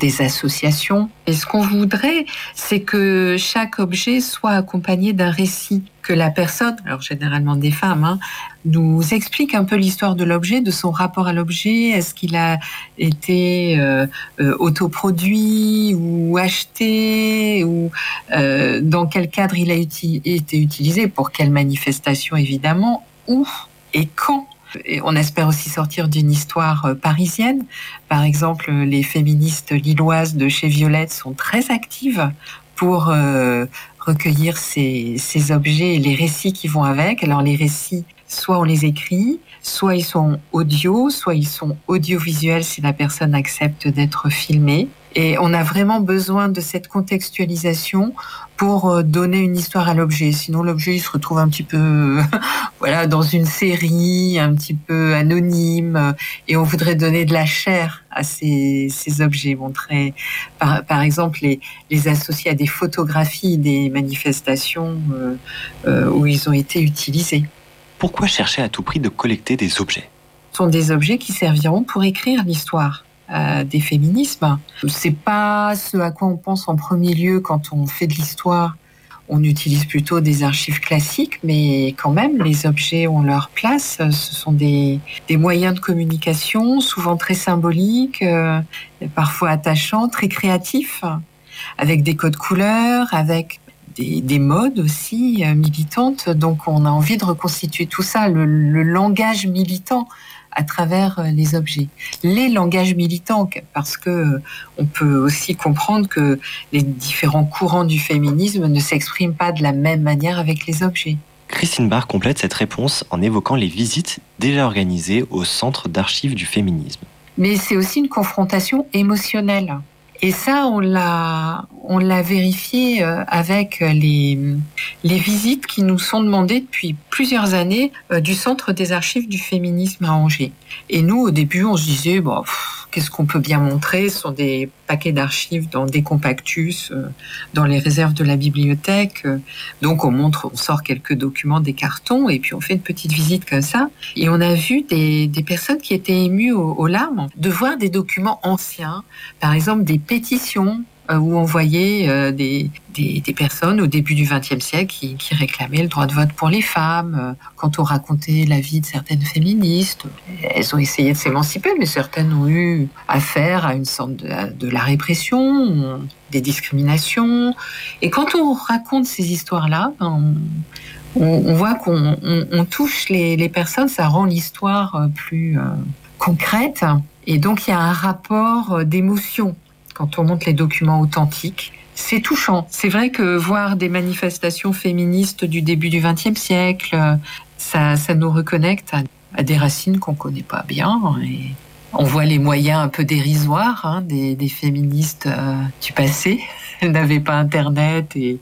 des associations. Et ce qu'on voudrait, c'est que chaque objet soit accompagné d'un récit, que la personne, alors généralement des femmes, nous explique un peu l'histoire de l'objet, de son rapport à l'objet. Est-ce qu'il a été autoproduit ou acheté, ou dans quel cadre il a été utilisé, pour quelle manifestation évidemment, où et quand. Et on espère aussi sortir d'une histoire parisienne. Par exemple, les féministes lilloises de chez Violette sont très actives pour recueillir ces objets et les récits qui vont avec. Alors les récits, soit on les écrit, soit ils sont audio, soit ils sont audiovisuels si la personne accepte d'être filmée. Et on a vraiment besoin de cette contextualisation pour donner une histoire à l'objet. Sinon, l'objet, il se retrouve un petit peu, voilà, dans une série, un petit peu anonyme. Et on voudrait donner de la chair à ces objets, montrer, par exemple, les associer à des photographies des manifestations où ils ont été utilisés. Pourquoi chercher à tout prix de collecter des objets ? Ce sont des objets qui serviront pour écrire l'histoire des féminismes. C'est pas ce à quoi on pense en premier lieu quand on fait de l'histoire. On utilise plutôt des archives classiques, mais quand même, les objets ont leur place. Ce sont des moyens de communication, souvent très symboliques, parfois attachants, très créatifs, avec des codes couleurs, avec des modes aussi militantes. Donc on a envie de reconstituer tout ça, le langage militant à travers les objets. Les langages militants, parce que on peut aussi comprendre que les différents courants du féminisme ne s'expriment pas de la même manière avec les objets. Christine Barr complète cette réponse en évoquant les visites déjà organisées au Centre d'archives du féminisme. Mais c'est aussi une confrontation émotionnelle. Et ça, on l'a vérifié avec les visites qui nous sont demandées depuis plusieurs années du Centre des archives du féminisme à Angers. Et nous, au début, on se disait, qu'est-ce qu'on peut bien montrer ? Ce sont des paquets d'archives dans des compactus, dans les réserves de la bibliothèque. Donc on sort quelques documents des cartons et puis on fait une petite visite comme ça. Et on a vu des personnes qui étaient émues aux larmes de voir des documents anciens, par exemple des pétitions où on voyait des personnes au début du XXe siècle qui réclamaient le droit de vote pour les femmes. Quand on racontait la vie de certaines féministes, elles ont essayé de s'émanciper, mais certaines ont eu affaire à une sorte de la répression, des discriminations. Et quand on raconte ces histoires-là, on voit qu'on touche les personnes, ça rend l'histoire plus concrète. Et donc il y a un rapport d'émotion. Quand on montre les documents authentiques, c'est touchant. C'est vrai que voir des manifestations féministes du début du XXe siècle, ça nous reconnecte à des racines qu'on connaît pas bien. Et on voit les moyens un peu dérisoires des féministes du passé. Elles n'avaient pas Internet et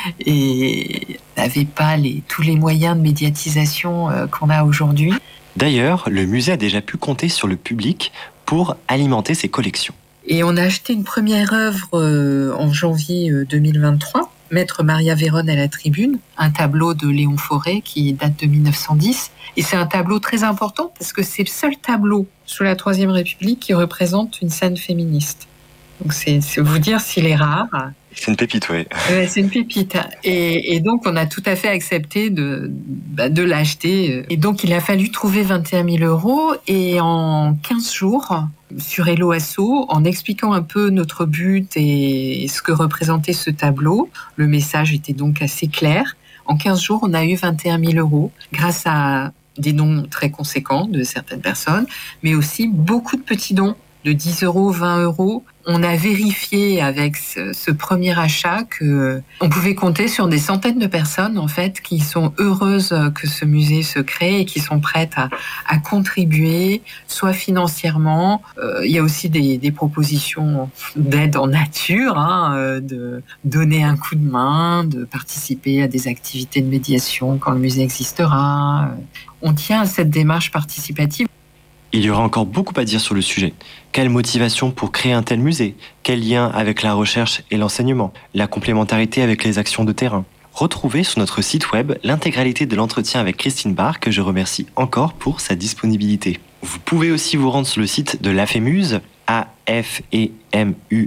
n'avaient pas tous les moyens de médiatisation qu'on a aujourd'hui. D'ailleurs, le musée a déjà pu compter sur le public pour alimenter ses collections. Et on a acheté une première œuvre en janvier 2023, Maître Maria Véronne à la tribune, un tableau de Léon Fauré qui date de 1910. Et c'est un tableau très important parce que c'est le seul tableau sous la Troisième République qui représente une scène féministe. Donc c'est vous dire s'il est rare. C'est une pépite, oui. C'est une pépite. Et donc, on a tout à fait accepté de l'acheter. Et donc, il a fallu trouver 21 000 €. Et en 15 jours, sur Hello Asso, en expliquant un peu notre but et ce que représentait ce tableau, le message était donc assez clair. En 15 jours, on a eu 21 000 € grâce à des dons très conséquents de certaines personnes, mais aussi beaucoup de petits dons de 10 €, 20 €. On a vérifié avec ce premier achat que on pouvait compter sur des centaines de personnes en fait qui sont heureuses que ce musée se crée et qui sont prêtes à contribuer, soit financièrement. Il y a aussi des propositions d'aide en nature, de donner un coup de main, de participer à des activités de médiation quand le musée existera. On tient à cette démarche participative. Il y aura encore beaucoup à dire sur le sujet. Quelle motivation pour créer un tel musée ? Quel lien avec la recherche et l'enseignement ? La complémentarité avec les actions de terrain ? Retrouvez sur notre site web l'intégralité de l'entretien avec Christine Barr, que je remercie encore pour sa disponibilité. Vous pouvez aussi vous rendre sur le site de l'AFEMUSE, AFEMUSE,